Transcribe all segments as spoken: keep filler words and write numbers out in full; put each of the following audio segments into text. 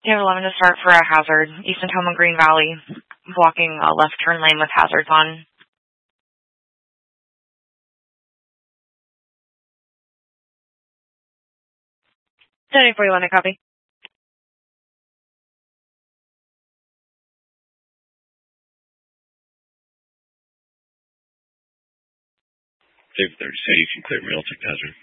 You have eleven to start for a hazard. East Tacoma Green Valley, blocking a left turn lane with hazards on. ten forty-one, I copy. Dave thirty, so you can clear Realtek hazard.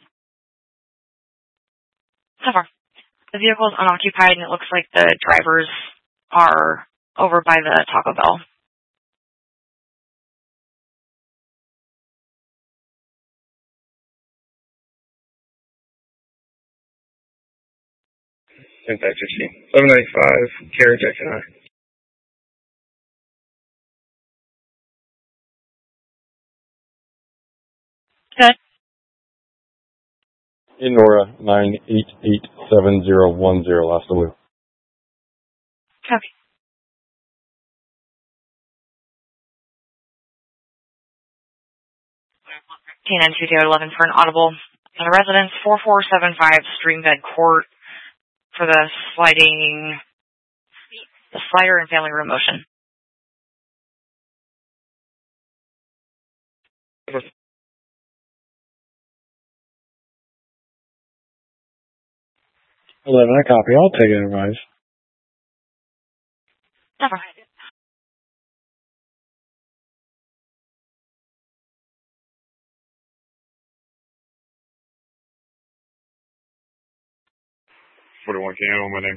So far. The vehicle is unoccupied, and it looks like the drivers are over by the Taco Bell. ten fifteen. seven ninety-five, carriage X and I. Good. Enora nine eight eight seven zero one zero, last the loop. Copy. K nine two zero eleven for an audible. And a residence, four four seven five Streambed Court for the sliding, the slider and family room motion. eleven, I copy. I'll take it, advice. Never. forty-one, can you handle my name?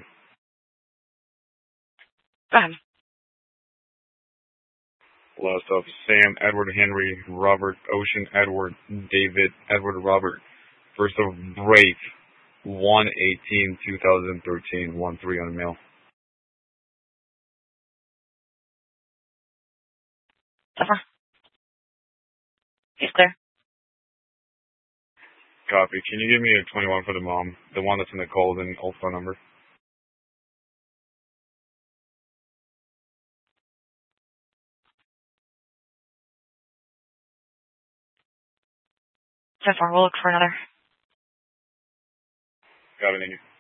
Go ahead. Last up, Sam, Edward, Henry, Robert, Ocean, Edward, David, Edward, Robert. First of Brave, one eighteen two thousand thirteen, one three on the mail. Never. He's clear. Copy. Can you give me a twenty-one for the mom? The one that's in the Colden old phone number. So far, we'll look for another. Got it, thank you.